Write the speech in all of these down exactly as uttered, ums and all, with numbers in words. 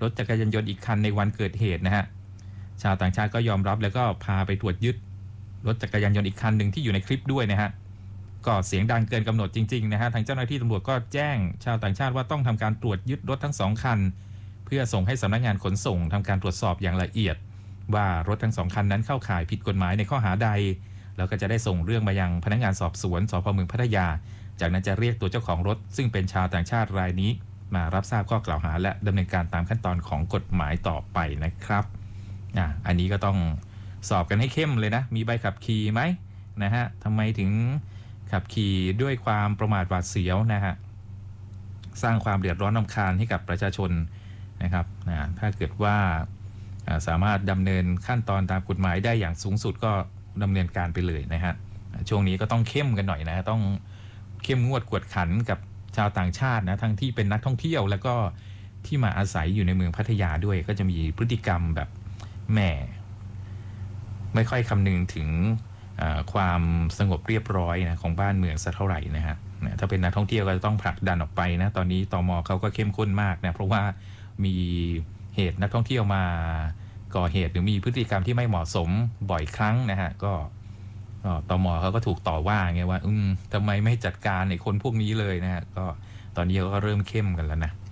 รถจักรยานยนต์อีกคันในวันเกิดเหตุนะฮะชาวต่างชาติก็ยอมรับแล้วก็พาไปตรวจยึดรถจักรยานยนต์อีกคันหนึ่งที่อยู่ในคลิปด้วยนะฮะก็เสียงดังเกินกำหนดจริงๆนะฮะทางเจ้าหน้าที่ตำรวจก็แจ้งชาวต่างชาติว่าต้องทำการตรวจยึดรถทั้งสองคันเพื่อส่งให้สำนักงานขนส่งทำการตรวจสอบอย่างละเอียดว่ารถทั้งสองคันนั้นเข้าข่ายผิดกฎหมายในข้อหาใดแล้วก็จะได้ส่งเรื่องมายังพนักงานสอบสวนสภ.เมืองพัทยาจากนั้นจะเรียกตัวเจ้าของรถซึ่งเป็นชาวต่างชาติรายนี้มารับทราบข้อกล่าวหาและดำเนินการตามขั้นตอนของกฎหมายต่อไปนะครับอ่ะอันนี้ก็ต้องสอบกันให้เข้มเลยนะมีใบขับขี่ไหมนะฮะทำไมถึงขับขี่ด้วยความประมาทหวาดเสียวนะฮะสร้างความเดือดร้อนรำคาญให้กับประชาชนนะครับนะถ้าเกิดว่าสามารถดำเนินขั้นตอนตามกฎหมายได้อย่างสูงสุดก็ดำเนินการไปเลยนะฮะช่วงนี้ก็ต้องเข้มกันหน่อยนะต้องเข้มงวดกวดขันกับชาวต่างชาตินะทั้งที่เป็นนักท่องเที่ยวแล้วก็ที่มาอาศัยอยู่ในเมืองพัทยาด้วยก็จะมีพฤติกรรมแบบแหมไม่ค่อยคำนึงถึงความสงบเรียบร้อยนะของบ้านเมืองสักเท่าไหร่นะฮะถ้าเป็นนักท่องเที่ยวก็จะต้องผลักดันออกไปนะตอนนี้ตม.เขาก็เข้มข้นมากนะเพราะว่ามีเหตุนักท่องเที่ยวมาก่อเหตุหรือมีพฤติกรรมที่ไม่เหมาะสมบ่อยครั้งนะฮะก็ตม.เขาก็ถูกต่อว่าไงว่าอืมทำไมไม่จัดการในคนพวกนี้เลยนะฮะก็ตอนนี้เขาก็เริ่มเข้มกันแล้วนะ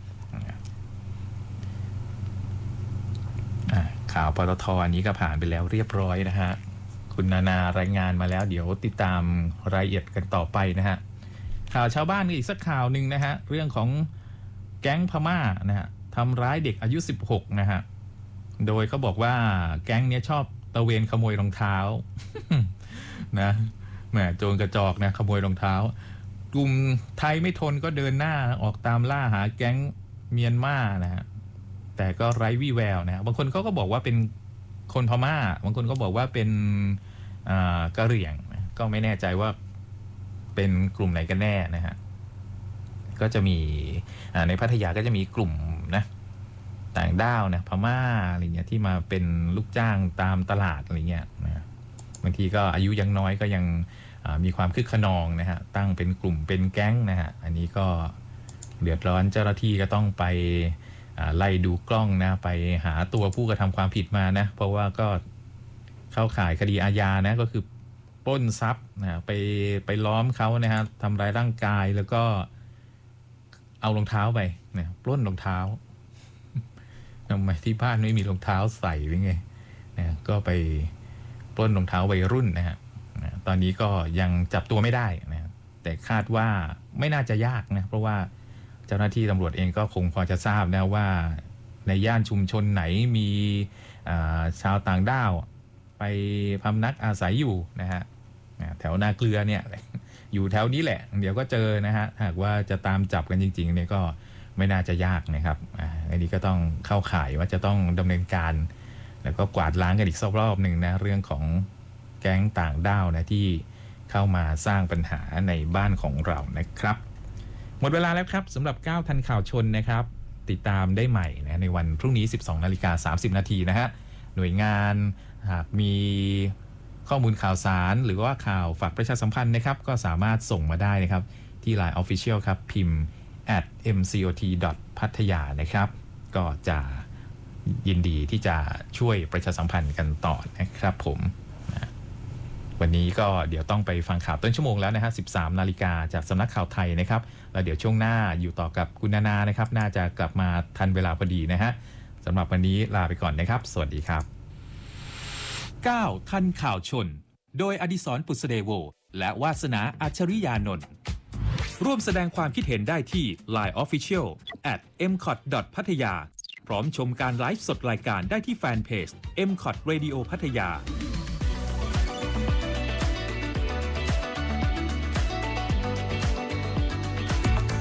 ข่าวปตท.อันนี้ก็ผ่านไปแล้วเรียบร้อยนะฮะคุณนานารายงานมาแล้วเดี๋ยวติดตามรายละเอียดกันต่อไปนะฮะข่าวชาวบ้านอีกสักข่าวหนึ่งนะฮะเรื่องของแก๊งพม่านะฮะทำร้ายเด็กอายุสิบหกนะฮะโดยเขาบอกว่าแก๊งเนี้ยชอบตะเวนขโมยรองเท้า นะแหมโจรกระจอกนะขโมยรองเท้ากลุ่มไทยไม่ทนก็เดินหน้าออกตามล่าหาแก๊งเมียนมานะฮะแต่ก็ไร้วี่แววนะบางคนเขาก็บอกว่าเป็นคนพม่าบางคนก็บอกว่าเป็นกะเหรี่ยงก็ไม่แน่ใจว่าเป็นกลุ่มไหนกันแน่นะฮะก็จะมีในพัทยาก็จะมีกลุ่มนะต่างด้าวนะพม่าอะไรเงี้ยที่มาเป็นลูกจ้างตามตลาดอะไรเงี้ยนะบางทีก็อายุยังน้อยก็ยังมีความคึกขนองนะฮะตั้งเป็นกลุ่มเป็นแก๊งนะฮะอันนี้ก็เดือดร้อนเจ้าหน้าที่ก็ต้องไปไล่ดูกล้องนะไปหาตัวผู้กระทำความผิดมานะเพราะว่าก็เข้าข่ายคดีอาญานะก็คือปล้นทรัพย์นะไปไปล้อมเขานะฮะทำร้ายร่างกายแล้วก็เอารองเท้าไปนะปล้นรองเท้าทำไมที่บ้านไม่มีรองเท้าใส่หรือไงนะก็ไปปล้นรองเท้าวัยรุ่นนะฮะนะตอนนี้ก็ยังจับตัวไม่ได้นะแต่คาดว่าไม่น่าจะยากนะเพราะว่าเจ้าหน้าที่ตำรวจเองก็คงพอจะทราบนะว่าในย่านชุมชนไหนมีชาวต่างด้าวไปพำนักอาศัยอยู่นะฮะแถวนาเกลือเนี่ยอยู่แถวนี้แหละเดี๋ยวก็เจอนะฮะหากว่าจะตามจับกันจริงๆเนี่ยก็ไม่น่าจะยากนะครับอันนี้ก็ต้องเข้าข่ายว่าจะต้องดำเนินการแล้วก็กวาดล้างกันอีกสักรอบหนึ่งนะเรื่องของแก๊งต่างด้าวนะที่เข้ามาสร้างปัญหาในบ้านของเรานะครับหมดเวลาแล้วครับสำหรับเก้าทันข่าวชนนะครับติดตามได้ใหม่นะในวันพรุ่งนี้ สิบสองนาฬิกาสามสิบนาทีนะฮะหน่วยงานหากมีข้อมูลข่าวสารหรือว่าข่าวฝากประชาสัมพันธ์นะครับก็สามารถส่งมาได้นะครับที่ ไลน์ Official ครับพิมพ์ แอท เอ็ม ซี โอ ที ดอท พัทยานะครับก็จะยินดีที่จะช่วยประชาสัมพันธ์กันต่อนะครับผมวันนี้ก็เดี๋ยวต้องไปฟังข่าวต้นชั่วโมงแล้วนะฮะ สิบสามนาฬิกาจากสำนักข่าวไทยนะครับแล้วเดี๋ยวช่วงหน้าอยู่ต่อกับคุณนานานะครับน่าจะกลับมาทันเวลาพอดีนะฮะสำหรับวันนี้ลาไปก่อนนะครับสวัสดีครับเก้าทันข่าวชนโดยอดิศรปุษเดโวและวาสนาอัจฉริยานนท์ร่วมแสดงความคิดเห็นได้ที่ ไลน์ Official แอท เอ็ม คอท ดอท พัทยาพร้อมชมการไลฟ์สดรายการได้ที่แฟนเพจ เอ็ม คอท Radio พัทยา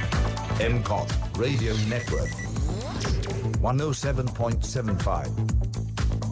เอ็ม คอท Radio Network one oh seven point seven five